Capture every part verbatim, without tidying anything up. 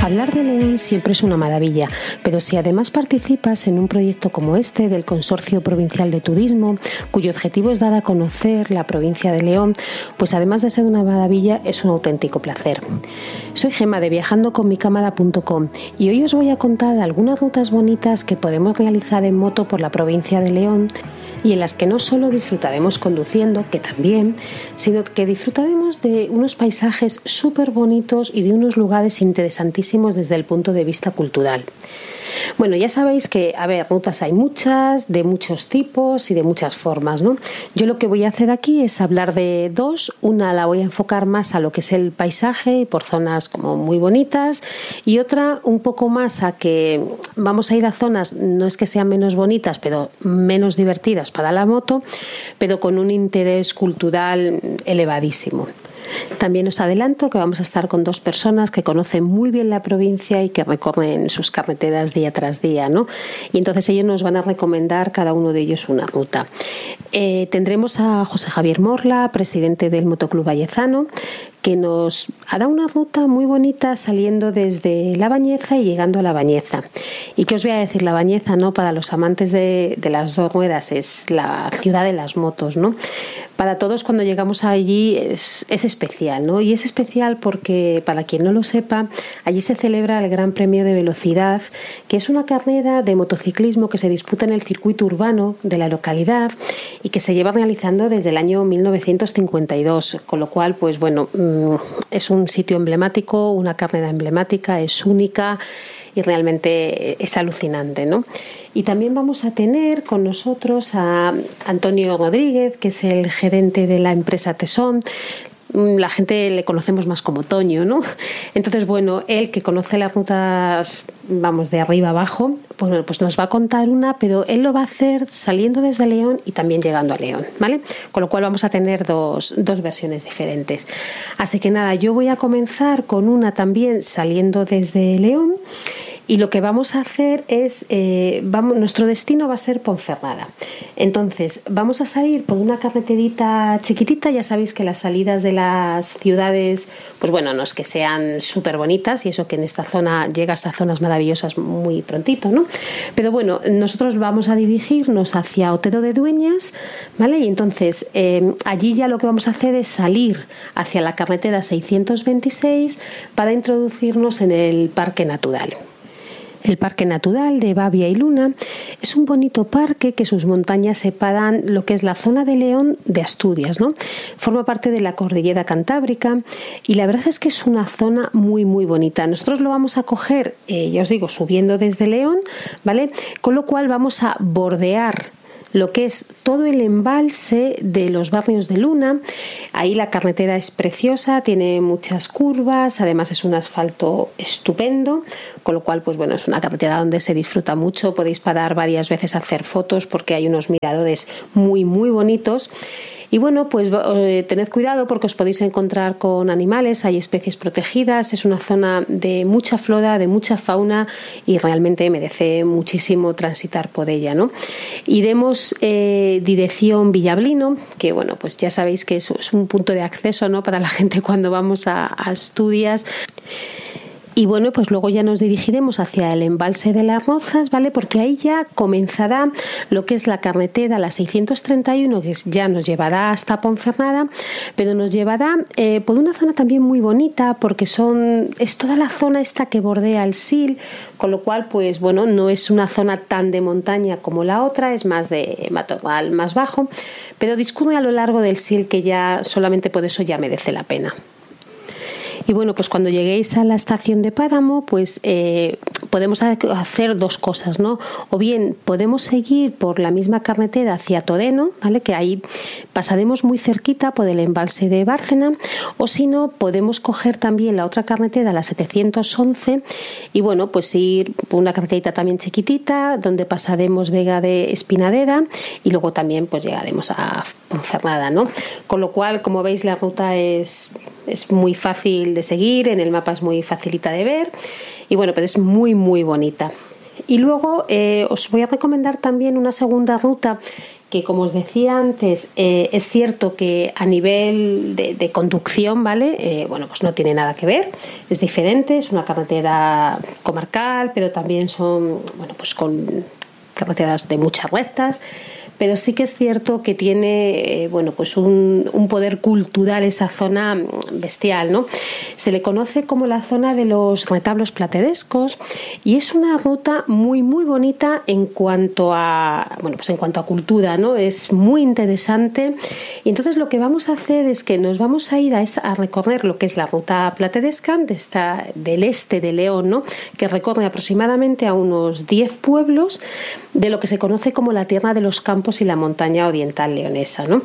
Hablar de León siempre es una maravilla, pero si además participas en un proyecto como este del Consorcio Provincial de Turismo, cuyo objetivo es dar a conocer la provincia de León, pues además de ser una maravilla, es un auténtico placer. Soy Gemma de viajando con mi cámara punto com y hoy os voy a contar algunas rutas bonitas que podemos realizar en moto por la provincia de León y en las que no solo disfrutaremos conduciendo, que también, sino que disfrutaremos de unos paisajes súper bonitos y de unos lugares interesantísimos desde el punto de vista cultural. Bueno, ya sabéis que, a ver, rutas hay muchas, de muchos tipos y de muchas formas, ¿no? Yo lo que voy a hacer aquí es hablar de dos. Una la voy a enfocar más a lo que es el paisaje, por zonas como muy bonitas, y otra un poco más a que vamos a ir a zonas, no es que sean menos bonitas, pero menos divertidas para la moto, pero con un interés cultural elevadísimo. También os adelanto que vamos a estar con dos personas que conocen muy bien la provincia y que recorren sus carreteras día tras día, ¿no? Y entonces ellos nos van a recomendar cada uno de ellos una ruta. Eh, tendremos a José Javier Morla, presidente del Motoclub Vallezano, que nos hará una ruta muy bonita saliendo desde La Bañeza y llegando a La Bañeza. ¿Y qué os voy a decir? La Bañeza, ¿no? Para los amantes de, de las dos ruedas es la ciudad de las motos, ¿no? Para todos cuando llegamos allí es, es especial, ¿no? Y es especial porque, para quien no lo sepa, allí se celebra el Gran Premio de Velocidad, que es una carrera de motociclismo que se disputa en el circuito urbano de la localidad y que se lleva realizando desde el año mil novecientos cincuenta y dos, con lo cual, pues bueno, es un sitio emblemático, una carrera emblemática, es única y realmente es alucinante, ¿no? Y también vamos a tener con nosotros a Antonio Rodríguez, que es el gerente de la empresa Tesón. La gente le conocemos más como Toño, ¿no? Entonces, bueno, él que conoce las rutas, vamos, de arriba abajo, pues, bueno, pues nos va a contar una, pero él lo va a hacer saliendo desde León y también llegando a León, ¿vale? Con lo cual vamos a tener dos, dos versiones diferentes. Así que nada, yo voy a comenzar con una también saliendo desde León. Y lo que vamos a hacer es, eh, vamos, nuestro destino va a ser Ponferrada. Entonces, vamos a salir por una carreterita chiquitita. Ya sabéis que las salidas de las ciudades, pues bueno, no es que sean súper bonitas, y eso que en esta zona llegas a zonas maravillosas muy prontito, ¿no? Pero bueno, nosotros vamos a dirigirnos hacia Otero de Dueñas, ¿vale? Y entonces, eh, allí ya lo que vamos a hacer es salir hacia la carretera seiscientos veintiséis para introducirnos en el Parque Natural. El Parque Natural de Babia y Luna es un bonito parque que sus montañas separan lo que es la zona de León de Asturias, ¿no? Forma parte de la Cordillera Cantábrica y la verdad es que es una zona muy muy bonita. Nosotros lo vamos a coger, eh, ya os digo, subiendo desde León, ¿vale? Con lo cual vamos a bordear lo que es todo el embalse de los barrios de Luna. Ahí la carretera es preciosa, tiene muchas curvas, además es un asfalto estupendo, con lo cual, pues bueno, es una carretera donde se disfruta mucho. Podéis parar varias veces a hacer fotos porque hay unos miradores muy muy bonitos. Y bueno, pues eh, tened cuidado porque os podéis encontrar con animales, hay especies protegidas, es una zona de mucha flora, de mucha fauna y realmente merece muchísimo transitar por ella, ¿no? Iremos eh, dirección Villablino, que bueno, pues ya sabéis que es, es un punto de acceso, ¿no? Para la gente cuando vamos a, a Asturias. Y bueno, pues luego ya nos dirigiremos hacia el embalse de las Rozas, ¿vale? Porque ahí ya comenzará lo que es la carretera, la seiscientos treinta y uno, que ya nos llevará hasta Ponferrada, pero nos llevará eh, por una zona también muy bonita, porque son es toda la zona esta que bordea el Sil, con lo cual, pues bueno, no es una zona tan de montaña como la otra, es más de matorral más bajo, pero discurre a lo largo del Sil, que ya solamente por eso ya merece la pena. Y bueno, pues cuando lleguéis a la estación de Páramo, pues eh, podemos hacer dos cosas, ¿no? O bien podemos seguir por la misma carretera hacia Toreno, ¿vale? Que ahí pasaremos muy cerquita por el embalse de Bárcena, o si no, podemos coger también la otra carretera, la setecientos once, y bueno, pues ir por una carreterita también chiquitita, donde pasaremos Vega de Espinadera, y luego también pues llegaremos a Ponferrada, ¿no? Con lo cual, como veis, la ruta es... es muy fácil de seguir, en el mapa es muy facilita de ver y bueno, pero es muy muy bonita. Y luego eh, os voy a recomendar también una segunda ruta que, como os decía antes, eh, es cierto que a nivel de, de conducción, ¿vale? Eh, bueno, pues no tiene nada que ver, es diferente, es una carretera comarcal, pero también son, bueno, pues con carreteras de muchas rectas. Pero sí que es cierto que tiene eh, bueno, pues un, un poder cultural esa zona bestial, ¿no? Se le conoce como la zona de los retablos platerescos y es una ruta muy muy bonita en cuanto a bueno, pues en cuanto a cultura, ¿no? Es muy interesante. Y entonces lo que vamos a hacer es que nos vamos a ir a, esa, a recorrer lo que es la ruta plateresca de esta, del este de León, ¿no? Que recorre aproximadamente a unos diez pueblos de lo que se conoce como la Tierra de los Campos y la montaña oriental leonesa, ¿no?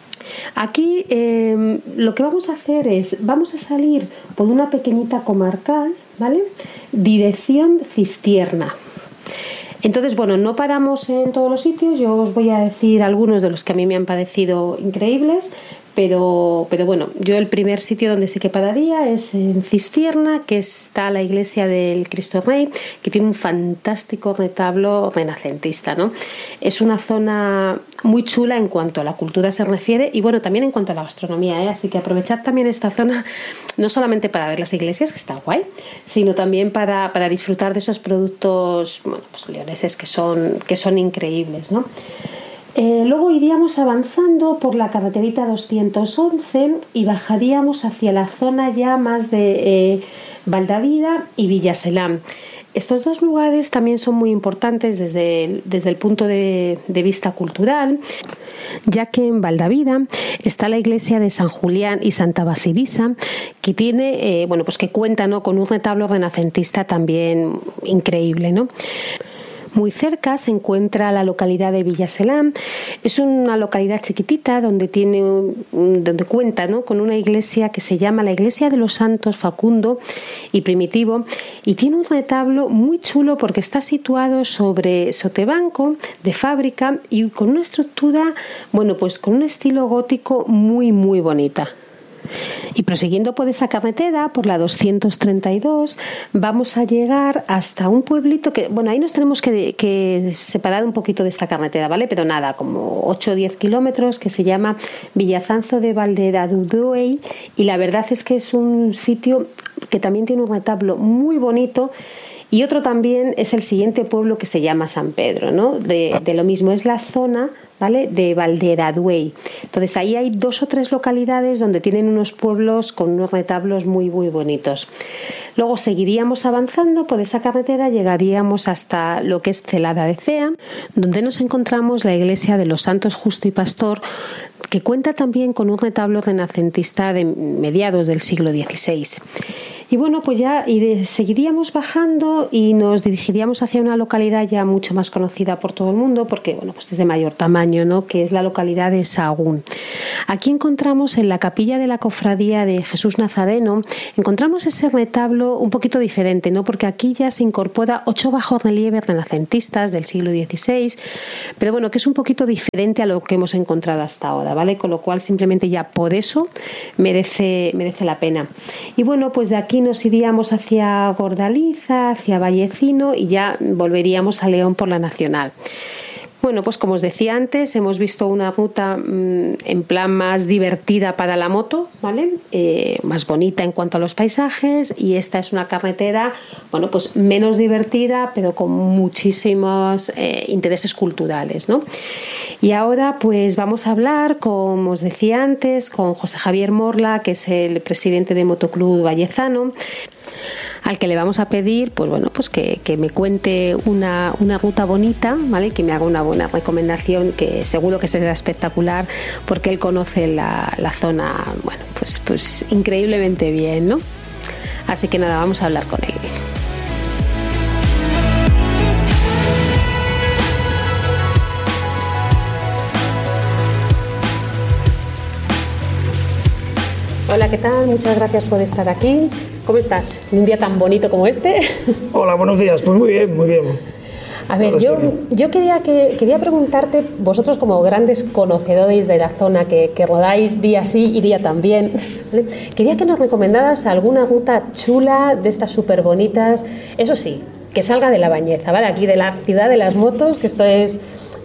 Aquí eh, lo que vamos a hacer es, vamos a salir por una pequeñita comarcal, ¿vale? Dirección Cistierna. Entonces, bueno, no paramos en todos los sitios, yo os voy a decir algunos de los que a mí me han parecido increíbles, pero, pero bueno, yo el primer sitio donde sí que pararía es en Cistierna, que está la iglesia del Cristo Rey, que tiene un fantástico retablo renacentista, ¿no? Es una zona muy chula en cuanto a la cultura se refiere y bueno, también en cuanto a la gastronomía, ¿eh? Así que aprovechad también esta zona, no solamente para ver las iglesias, que está guay, sino también para, para disfrutar de esos productos, bueno, pues leoneses que son, que son increíbles, ¿no? Eh, luego iríamos avanzando por la carreterita doscientos once y bajaríamos hacia la zona ya más de eh, Valdavida y Villaselán. Estos dos lugares también son muy importantes desde el, desde el punto de, de vista cultural, ya que en Valdavida está la iglesia de San Julián y Santa Basilisa, que tiene, eh, bueno, pues que cuenta, ¿no?, con un retablo renacentista también increíble, ¿no? Muy cerca se encuentra la localidad de Villaselán. Es una localidad chiquitita donde tiene donde cuenta, ¿no?, con una iglesia que se llama la Iglesia de los Santos Facundo y Primitivo y tiene un retablo muy chulo porque está situado sobre sotebanco de fábrica y con una estructura, bueno, pues con un estilo gótico muy muy bonita. Y prosiguiendo por esa carretera, por la doscientos treinta y dos, vamos a llegar hasta un pueblito que, bueno, ahí nos tenemos que, que separar un poquito de esta carretera, ¿vale? Pero nada, como ocho o diez kilómetros, que se llama Villazanzo de Valderaduey, y la verdad es que es un sitio que también tiene un retablo muy bonito. Y otro también es el siguiente pueblo que se llama San Pedro, ¿no? De, de lo mismo, es la zona, ¿vale?, de Valderaduey. Entonces ahí hay dos o tres localidades donde tienen unos pueblos con unos retablos muy muy bonitos. Luego seguiríamos avanzando por esa carretera, llegaríamos hasta lo que es Celada de Cea, donde nos encontramos la iglesia de los Santos Justo y Pastor, que cuenta también con un retablo renacentista de mediados del siglo dieciséis. Y bueno, pues ya y de, seguiríamos bajando y nos dirigiríamos hacia una localidad ya mucho más conocida por todo el mundo, porque bueno, pues es de mayor tamaño, ¿no?, que es la localidad de Sahagún. Aquí encontramos en la capilla de la cofradía de Jesús Nazareno, encontramos ese retablo un poquito diferente, ¿no?, porque aquí ya se incorpora ocho bajorrelieves renacentistas del siglo dieciséis, pero bueno, que es un poquito diferente a lo que hemos encontrado hasta ahora, ¿vale? Con lo cual simplemente ya por eso merece, merece la pena. Y bueno, pues de aquí nos iríamos hacia Gordaliza, hacia Vallecino y ya volveríamos a León por la Nacional. Bueno, pues como os decía antes, hemos visto una ruta mmm, en plan más divertida para la moto, ¿vale? Eh, más bonita en cuanto a los paisajes, y esta es una carretera, bueno, pues menos divertida, pero con muchísimos eh, intereses culturales, ¿no? Y ahora pues vamos a hablar, como os decía antes, con José Javier Morla, que es el presidente de Motoclub Vallezano, al que le vamos a pedir, pues bueno, pues que, que me cuente una, una ruta bonita, ¿vale? Que me haga una buena recomendación, que seguro que será espectacular, porque él conoce la, la zona, bueno, pues, pues increíblemente bien, ¿no? Así que nada, vamos a hablar con él. Hola, ¿qué tal? Muchas gracias por estar aquí. ¿Cómo estás? En un día tan bonito como este. Hola, buenos días. Pues muy bien, muy bien. A ver, yo, yo quería, que, quería preguntarte, vosotros como grandes conocedores de la zona, que, que rodáis día sí y día también, ¿vale? Quería que nos recomendaras alguna ruta chula de estas súper bonitas, eso sí, que salga de La Bañeza, ¿vale? Aquí de la ciudad de las motos, que esto es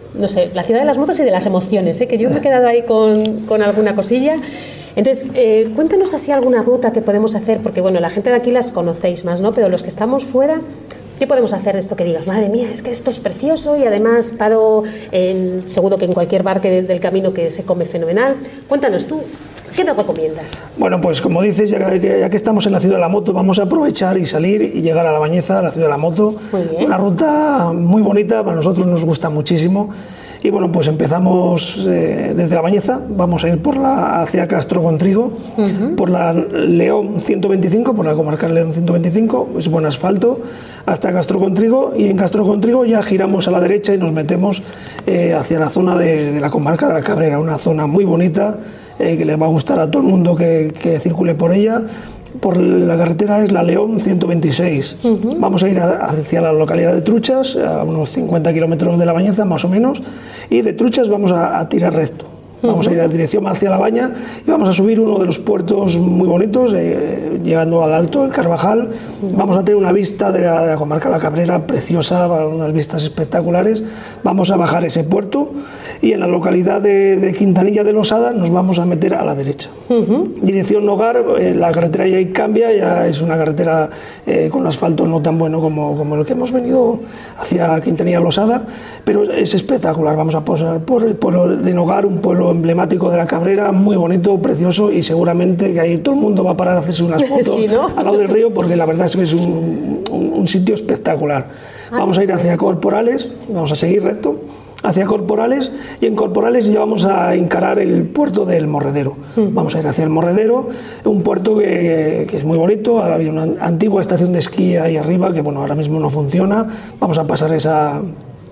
no sé, la ciudad de las motos y de las emociones, ¿eh? Que yo me he quedado ahí con, con alguna cosilla. Entonces, eh, cuéntanos así alguna ruta que podemos hacer, porque bueno, la gente de aquí las conocéis más, ¿no? Pero los que estamos fuera, ¿qué podemos hacer de esto que digas? Madre mía, es que esto es precioso y además paro en, seguro que en cualquier bar que del camino que se come fenomenal. Cuéntanos tú, ¿qué nos recomiendas? Bueno, pues como dices, ya que, ya que estamos en la ciudad de la moto, vamos a aprovechar y salir y llegar a La Bañeza, a la ciudad de la moto. Muy bien. Una ruta muy bonita, para nosotros nos gusta muchísimo. Y bueno, pues empezamos eh, desde La Bañeza, vamos a ir por la, hacia Castro Contrigo, uh-huh. por la León ciento veinticinco, por la comarcal León ciento veinticinco, es buen asfalto, hasta Castro Contrigo, y en Castro Contrigo ya giramos a la derecha y nos metemos eh, hacia la zona de, de la comarca de la Cabrera, una zona muy bonita eh, que le va a gustar a todo el mundo que, que circule por ella. Por la carretera es la León ciento veintiséis. Uh-huh. Vamos a ir a, hacia la localidad de Truchas, a unos cincuenta kilómetros de La Bañeza, más o menos, y de Truchas vamos a, a tirar recto. Vamos uh-huh. a ir en dirección hacia La Baña y vamos a subir uno de los puertos muy bonitos, eh, llegando al Alto del Carvajal. Uh-huh. Vamos a tener una vista de la, de la comarca La Cabrera preciosa, unas vistas espectaculares. Vamos a bajar ese puerto y en la localidad de, de Quintanilla de Losada nos vamos a meter a la derecha. Uh-huh. Dirección Nogar, eh, la carretera ya cambia, ya es una carretera eh, con asfalto no tan bueno como, como el que hemos venido hacia Quintanilla de Losada, pero es espectacular. Vamos a pasar por el pueblo de Nogar, un pueblo emblemático de la Cabrera, muy bonito, precioso, y seguramente que ahí todo el mundo va a parar a hacerse unas fotos sí, ¿no? al lado del río, porque la verdad es que es un, un, un sitio espectacular. Vamos a ir hacia Corporales, vamos a seguir recto hacia Corporales, y en Corporales ya vamos a encarar el puerto del Morredero. Uh-huh. Vamos a ir hacia el Morredero, un puerto que, que es muy bonito. Había una antigua estación de esquí ahí arriba que bueno, ahora mismo no funciona. Vamos a pasar esa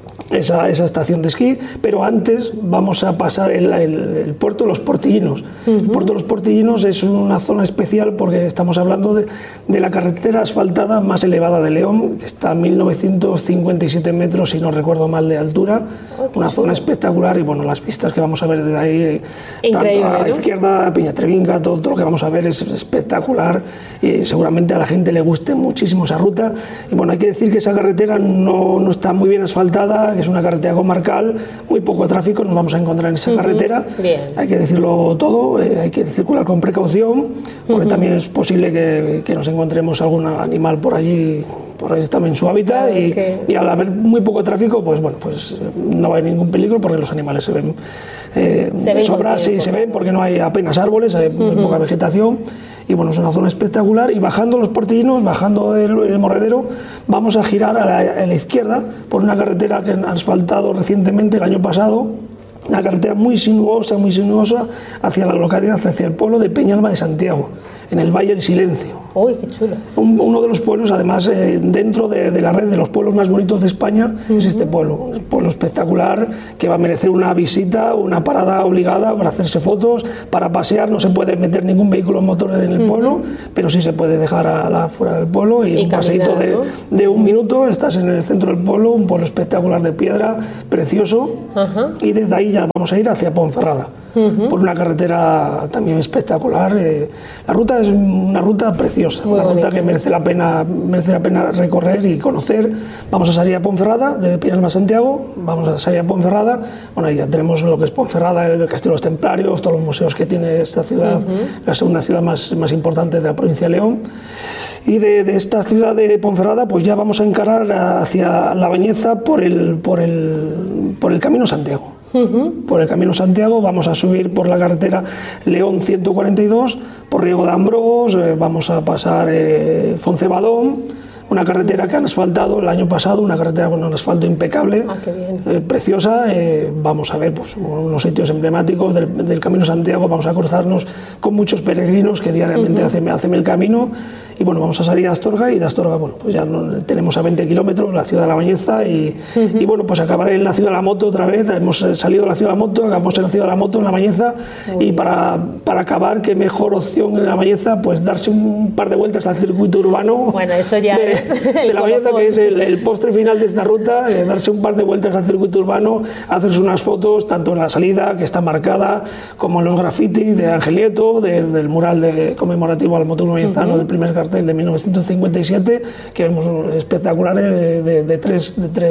Esa, esa estación de esquí, pero antes vamos a pasar el, el, el puerto de los Portillinos. Uh-huh. El puerto de los Portillinos es una zona especial porque estamos hablando de, de la carretera asfaltada más elevada de León, que está a mil novecientos cincuenta y siete metros, si no recuerdo mal, de altura. Okay. Una zona espectacular, y bueno, las vistas que vamos a ver desde ahí, increíble, tanto a la ¿no? izquierda, Peñatrevinca, todo, todo lo que vamos a ver es espectacular, y seguramente a la gente le guste muchísimo esa ruta. Y bueno, hay que decir que esa carretera no, no está muy bien asfaltada, que es una carretera comarcal, muy poco tráfico nos vamos a encontrar en esa uh-huh. carretera. Bien. Hay que decirlo todo, eh, hay que circular con precaución, porque uh-huh. también es posible que, que nos encontremos algún animal por allí, por ahí también en su hábitat, claro, y, es que... y al haber muy poco tráfico, pues bueno, pues no hay ningún peligro, porque los animales se ven eh, se de sobra, sí, se ven porque no hay apenas árboles, hay muy uh-huh. poca vegetación. Y bueno, es una zona espectacular, y bajando los Portillinos, bajando el, el Morredero, vamos a girar a la, a la izquierda por una carretera que han asfaltado recientemente el año pasado, una carretera muy sinuosa, muy sinuosa, hacia la localidad, hacia el pueblo de Peñalba de Santiago, en el Valle del Silencio. ¡Uy, qué chulo! Un, uno de los pueblos, además, eh, dentro de, de la red de los pueblos más bonitos de España, uh-huh. es este pueblo. Un pueblo espectacular que va a merecer una visita, una parada obligada para hacerse fotos, para pasear. No se puede meter ningún vehículo motor en el uh-huh. pueblo, pero sí se puede dejar a la, fuera del pueblo, y, y un caminar, paseíto de, ¿no? de un minuto, estás en el centro del pueblo, un pueblo espectacular de piedra, precioso, uh-huh. y desde ahí ya vamos a ir hacia Ponferrada. Uh-huh. Por una carretera también espectacular. Eh, la ruta es una ruta preciosa, muy una bonito. Ruta que merece la pena merece la pena recorrer y conocer. Vamos a salir a Ponferrada, de Peñalba a Santiago, vamos a salir a Ponferrada. Bueno, ya tenemos lo que es Ponferrada, el Castillo de los Templarios, todos los museos que tiene esta ciudad, uh-huh. la segunda ciudad más, más importante de la provincia de León. Y de, de esta ciudad de Ponferrada, pues ya vamos a encarar hacia La Bañeza por el, por el, por el Camino Santiago. Uh-huh. Por el Camino Santiago vamos a subir por la carretera León ciento cuarenta y dos, por Riego de Ambrós, eh, vamos a pasar eh, Foncebadón, una carretera que han asfaltado el año pasado, una carretera con un asfalto impecable, ah, qué bien. Eh, preciosa. Eh, vamos a ver pues, unos sitios emblemáticos del, del Camino Santiago, vamos a cruzarnos con muchos peregrinos que diariamente uh-huh. hacen, hacen el camino. Y bueno, vamos a salir a Astorga, y de Astorga, bueno, pues ya no, tenemos a veinte kilómetros la ciudad de La Bañeza, y, uh-huh. y bueno, pues acabaré en la ciudad de la moto otra vez. Hemos salido de la ciudad de la moto, acabamos en la ciudad de la moto, en La Bañeza, uh-huh. y para, para acabar, qué mejor opción en La Bañeza, pues darse un par de vueltas al circuito urbano. Bueno, eso ya de, es de La Bañeza, que es el, el postre final de esta ruta, eh, darse un par de vueltas al circuito urbano, hacerse unas fotos, tanto en la salida, que está marcada, como en los grafitis de Ángel Nieto, de, del mural de, conmemorativo al motor bañezano, uh-huh. del primer cartel de mil novecientos cincuenta y siete, que vemos espectaculares de, de, de, tres, de tres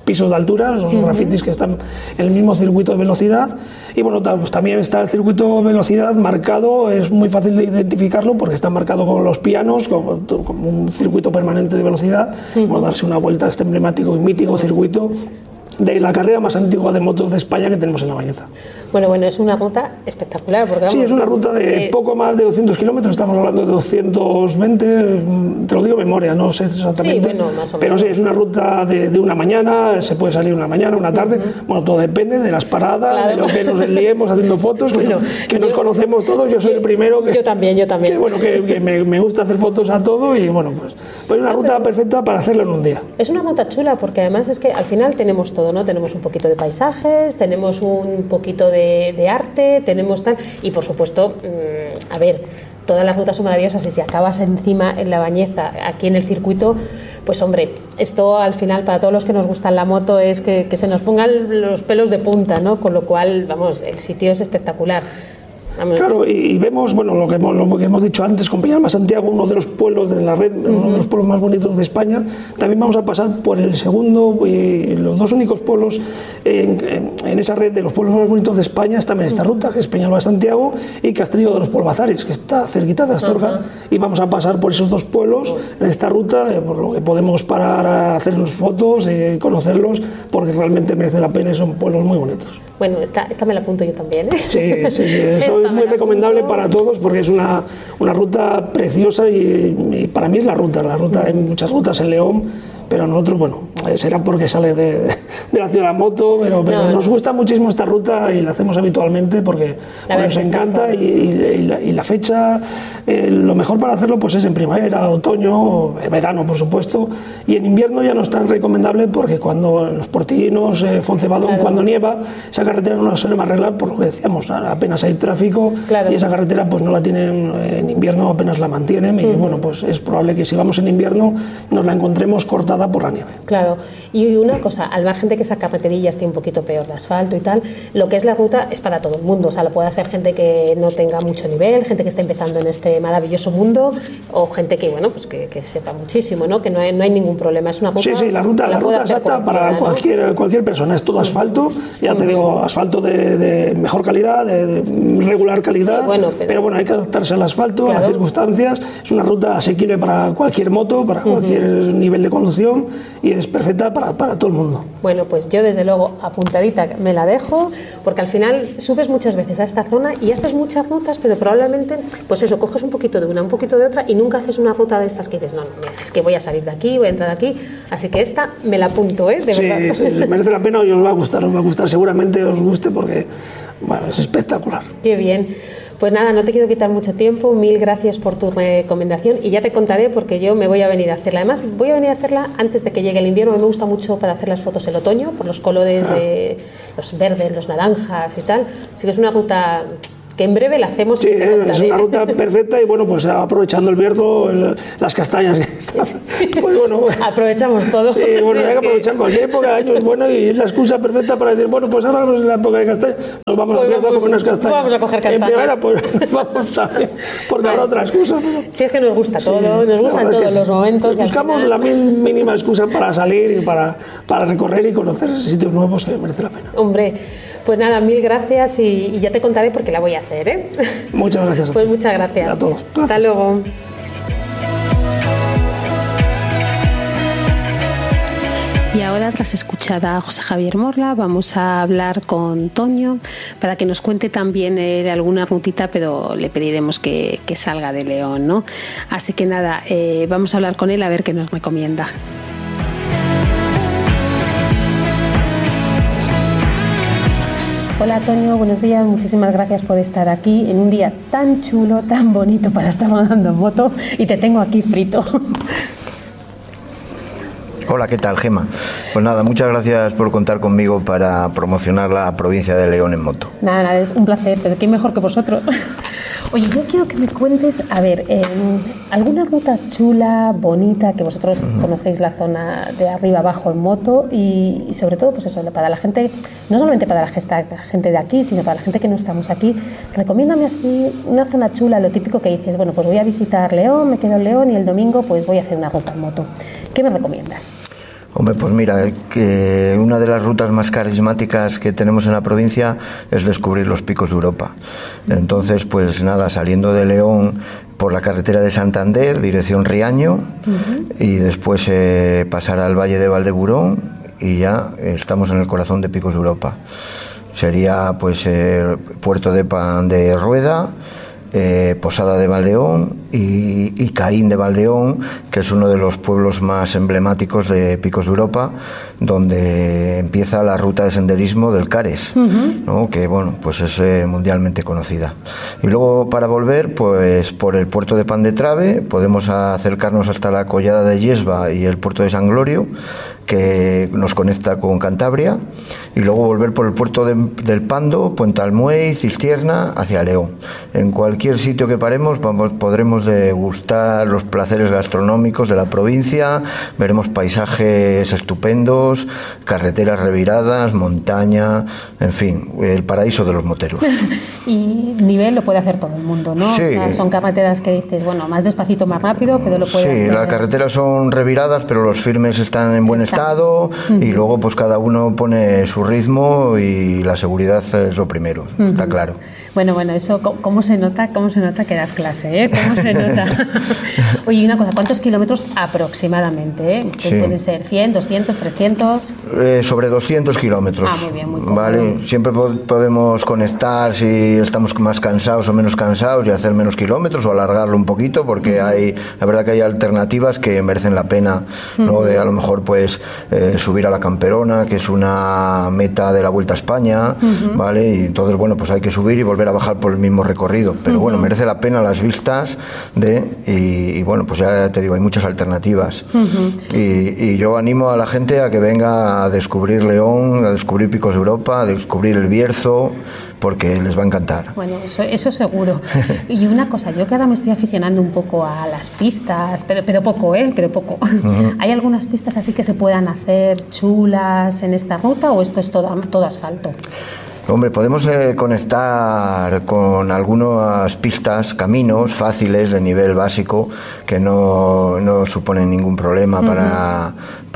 pisos de altura, los uh-huh. grafitis que están en el mismo circuito de velocidad. Y bueno, pues también está el circuito de velocidad marcado, es muy fácil de identificarlo porque está marcado con los pianos, como, como un circuito permanente de velocidad. Uh-huh. Bueno, darse una vuelta a este emblemático y mítico circuito de la carrera más antigua de motos de España que tenemos en La Bañeza. Bueno, bueno, es una ruta espectacular. Porque, vamos, sí, es una ruta de eh, poco más de doscientos kilómetros, estamos hablando de doscientos veinte, te lo digo de memoria, no sé exactamente. Sí, bueno, más o menos. Pero sí, es una ruta de, de una mañana, se puede salir una mañana, una tarde, uh-huh. bueno, todo depende de las paradas, claro. de lo que nos liemos haciendo fotos, bueno, que, que yo, nos conocemos todos, yo soy yo, el primero que... Yo también, yo también. Que, bueno, que, que me, me gusta hacer fotos a todo y bueno, pues, pues es una ruta perfecta para hacerlo en un día. Es una ruta chula porque además es que al final tenemos todo, ¿no? Tenemos un poquito de paisajes, tenemos un poquito de, de arte, tenemos tal, y por supuesto, mmm, a ver, todas las rutas son maravillosas y si acabas encima en La Bañeza, aquí en el circuito, pues hombre, esto al final para todos los que nos gustan la moto es que, que se nos pongan los pelos de punta, ¿no? Con lo cual, vamos, el sitio es espectacular. Claro, y, y vemos, bueno, lo que, hemos, lo que hemos dicho antes, con Peñalba Santiago, uno de los pueblos de la red, uh-huh. uno de los pueblos más bonitos de España. También vamos a pasar por el segundo, y los dos únicos pueblos en, en, en esa red de los pueblos más bonitos de España están en esta ruta, que es Peñalba Santiago y Castrillo de los Polvazares, que está cerquita de Astorga, uh-huh. y vamos a pasar por esos dos pueblos uh-huh. en esta ruta, eh, por lo que podemos parar a hacernos fotos, eh, conocerlos, porque realmente merece la pena y son pueblos muy bonitos. Bueno, esta, esta me la apunto yo también, ¿eh? Sí, sí, sí. Esto es muy recomendable apunto. Para todos porque es una, una ruta preciosa y, y para mí es la ruta. La ruta, hay muchas rutas en León, pero nosotros, bueno, será porque sale de, de la ciudad de la moto, pero, pero no, nos no. gusta muchísimo esta ruta y la hacemos habitualmente porque, porque nos encanta y, y, la, y la fecha, eh, lo mejor para hacerlo pues es en primavera, otoño, verano por supuesto, y en invierno ya no es tan recomendable porque cuando en los Portillinos, eh, Foncebadón, claro. cuando nieva, esa carretera no la solemos arreglar porque decíamos, apenas hay tráfico claro. y esa carretera pues no la tienen en invierno, apenas la mantienen y uh-huh. bueno, pues es probable que si vamos en invierno nos la encontremos cortada por la nieve. Claro, y una cosa, al margen de que esa carreterilla esté un poquito peor de asfalto y tal, lo que es la ruta es para todo el mundo, o sea, lo puede hacer gente que no tenga mucho nivel, gente que está empezando en este maravilloso mundo, o gente que, bueno, pues que, que sepa muchísimo, ¿no? Que no hay, no hay ningún problema, es una ruta... Sí, sí, la ruta, la la ruta exacta para ¿no? cualquier, cualquier persona, es todo asfalto, ya te digo, asfalto de, de mejor calidad, de, de regular calidad, sí, bueno, pero... pero bueno, hay que adaptarse al asfalto, claro. a las circunstancias, es una ruta asequible para cualquier moto, para cualquier uh-huh. nivel de conducción, y es perfecta para, para todo el mundo. Bueno, pues yo desde luego apuntadita me la dejo, porque al final subes muchas veces a esta zona y haces muchas rutas, pero probablemente, pues eso, coges un poquito de una, un poquito de otra y nunca haces una ruta de estas que dices, no, no, mira, es que voy a salir de aquí, voy a entrar de aquí, así que esta me la apunto, ¿eh? De sí, verdad. Sí, merece la pena y os va a gustar, os va a gustar, seguramente os guste porque, bueno, es espectacular. Qué bien. Pues nada, no te quiero quitar mucho tiempo, mil gracias por tu recomendación y ya te contaré porque yo me voy a venir a hacerla. Además, voy a venir a hacerla antes de que llegue el invierno, me gusta mucho para hacer las fotos el otoño, por los colores de los verdes, los naranjas y tal, así que es una ruta... que en breve la hacemos. Sí, es una ruta perfecta y bueno, pues aprovechando el Bierzo, el, las castañas que están, pues bueno, aprovechamos todo. Sí, bueno, sí, hay que aprovechar que... cualquier época del año es buena y es la excusa perfecta para decir, bueno, pues ahora es la época de castañas, nos vamos pues, a Bierzo pues, a comer unas castañas. Vamos a coger castañas. En primavera, pues vamos también, porque vale. habrá otra excusa. Pero... Si es que nos gusta todo, sí, nos gustan todos los sí. momentos. Buscamos final... la mínima excusa para salir y para, para recorrer y conocer sitios nuevos que merece la pena. Hombre, pues nada, mil gracias y, y ya te contaré porque la voy a hacer, ¿eh? Muchas gracias. Pues muchas gracias. A todos. Gracias. Hasta luego. Y ahora, tras escuchar a José Javier Morla, vamos a hablar con Toño para que nos cuente también eh, alguna rutita, pero le pediremos que, que salga de León, ¿no? Así que nada, eh, vamos a hablar con él a ver qué nos recomienda. Hola Toño, buenos días, muchísimas gracias por estar aquí en un día tan chulo, tan bonito para estar rodando en moto y te tengo aquí frito. Hola, ¿qué tal, Gema? Pues nada, muchas gracias por contar conmigo para promocionar la provincia de León en moto. Nada, nada, es un placer, pero qué mejor que vosotros. Oye, yo quiero que me cuentes, a ver, eh, alguna ruta chula, bonita, que vosotros uh-huh. conocéis la zona de arriba abajo en moto y, y sobre todo, pues eso, para la gente, no solamente para la gente de aquí, sino para la gente que no estamos aquí. Recomiéndame así una zona chula, lo típico que dices, bueno, pues voy a visitar León, me quedo en León y el domingo pues voy a hacer una ruta en moto. ¿Qué me recomiendas? Hombre, pues mira, que una de las rutas más carismáticas que tenemos en la provincia es descubrir los picos de Europa. Entonces, pues nada, saliendo de León por la carretera de Santander, dirección Riaño, uh-huh. y después eh, pasar al Valle de Valdeburón y ya estamos en el corazón de Picos de Europa. Sería pues eh, Puerto de Pan de Rueda, Eh, Posada de Valdeón y, y Caín de Valdeón, que es uno de los pueblos más emblemáticos de Picos de Europa, donde empieza la ruta de senderismo del Cares, uh-huh. ¿no? Que bueno, pues es eh, mundialmente conocida. Y luego para volver, pues por el puerto de Pan de Trave podemos acercarnos hasta la Collada de Yesba y el puerto de San Glorio, que nos conecta con Cantabria, y luego volver por el puerto de, del Pando, Puente Almuey, Cistierna, hacia León. En cualquier sitio que paremos vamos, podremos degustar los placeres gastronómicos de la provincia, veremos paisajes estupendos, carreteras reviradas, montaña, en fin, el paraíso de los moteros. Y nivel lo puede hacer todo el mundo, ¿no? Sí. O sea, son carreteras que dices, bueno, más despacito, más rápido, pero lo puede sí, hacer. Sí, las carreteras son reviradas, pero los firmes están en buen estado. Estado, uh-huh. y luego pues cada uno pone su ritmo y la seguridad es lo primero, uh-huh. está claro. Bueno, bueno, eso cómo se nota, cómo se nota que das clase, ¿eh? ¿Cómo se nota? Oye, una cosa, ¿cuántos kilómetros aproximadamente? ¿Eh? Sí. ¿Pueden ser cien, doscientos, trescientos? Eh, sobre doscientos kilómetros. Ah, muy bien, muy cómodo. Vale, siempre po- podemos conectar si estamos más cansados o menos cansados y hacer menos kilómetros o alargarlo un poquito, porque uh-huh. hay, la verdad que hay alternativas que merecen la pena, ¿no? Uh-huh. De a lo mejor pues eh, subir a la Camperona, que es una meta de la Vuelta a España, uh-huh. ¿vale? Y entonces, bueno, pues hay que subir y volver a bajar por el mismo recorrido, pero uh-huh. bueno, merece la pena las vistas de y, y bueno, pues ya te digo, hay muchas alternativas, uh-huh. y, y yo animo a la gente a que venga a descubrir León, a descubrir Picos de Europa, a descubrir el Bierzo, porque les va a encantar. Bueno, eso, eso seguro. Y una cosa, yo que ahora me estoy aficionando un poco a las pistas, pero, pero poco, ¿eh? Pero poco. Uh-huh. ¿Hay algunas pistas así que se puedan hacer chulas en esta ruta o esto es todo, todo asfalto? Hombre, podemos eh, conectar con algunas pistas, caminos fáciles de nivel básico que no, no suponen ningún problema uh-huh. para,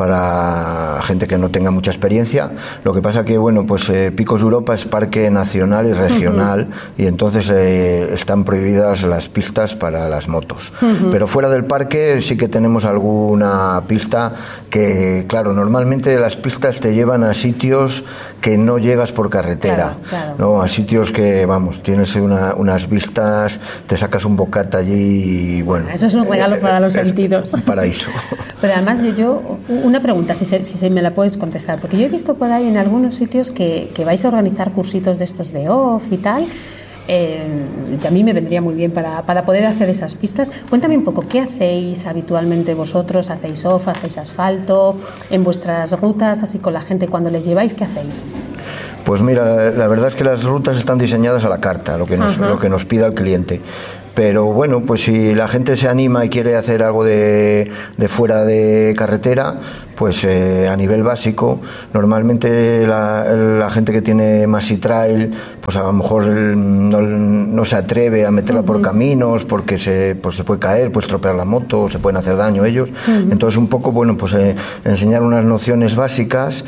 para gente que no tenga mucha experiencia. Lo que pasa que, bueno, pues eh, Picos de Europa es parque nacional y regional uh-huh. y entonces eh, están prohibidas las pistas para las motos. Uh-huh. Pero fuera del parque sí que tenemos alguna pista que, claro, normalmente las pistas te llevan a sitios que no llegas por carretera. Claro. Claro. No, a sitios que, vamos, tienes una, unas vistas, te sacas un bocata allí y bueno. Eso es un regalo eh, para los es sentidos. Un paraíso. Pero además yo, yo una pregunta, si se, si se me la puedes contestar, porque yo he visto por ahí en algunos sitios que, que vais a organizar cursitos de estos de off y tal. Eh, y a mí me vendría muy bien para, para poder hacer esas pistas. Cuéntame un poco, ¿qué hacéis habitualmente vosotros? ¿Hacéis off, hacéis asfalto? ¿En vuestras rutas, así con la gente cuando les lleváis, qué hacéis? Pues mira, la, la verdad es que las rutas están diseñadas a la carta, lo que nos, lo que nos pida el cliente. Pero bueno, pues si la gente se anima y quiere hacer algo de, de fuera de carretera, pues eh, a nivel básico, normalmente la, la gente que tiene Maxi Trail, pues a lo mejor no, no se atreve a meterla uh-huh. por caminos porque se, pues se puede caer, puede estropear la moto, se pueden hacer daño ellos. Uh-huh. Entonces un poco, bueno, pues eh, enseñar unas nociones básicas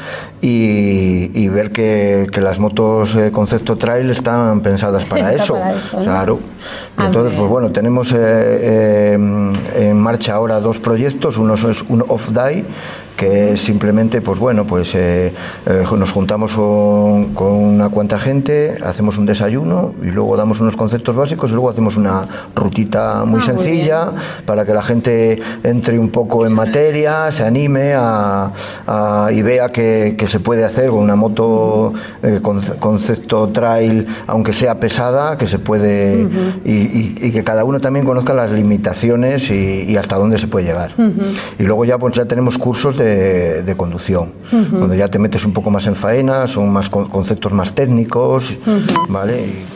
y, y ver que, que las motos eh, concepto trail están pensadas para Está eso. Para esto, ¿no? Claro. Y entonces, pues bueno, tenemos eh, eh, en marcha ahora dos proyectos. Uno es un off-day, que es simplemente, pues bueno, pues eh, eh, nos juntamos con, con una cuanta gente, hacemos un desayuno y luego damos unos conceptos básicos y luego hacemos una rutita muy ah, sencilla muy para que la gente entre un poco en materia, se anime a, a, y vea que, que se puede hacer con una moto eh, con, concepto trail, aunque sea pesada, que se puede uh-huh. y, y, y que cada uno también conozca las limitaciones y, y hasta dónde se puede llegar. Uh-huh. Y luego ya pues ya tenemos cursos de De, de conducción, uh-huh. donde ya te metes un poco más en faena, son más con, conceptos más técnicos, uh-huh. ¿vale? Y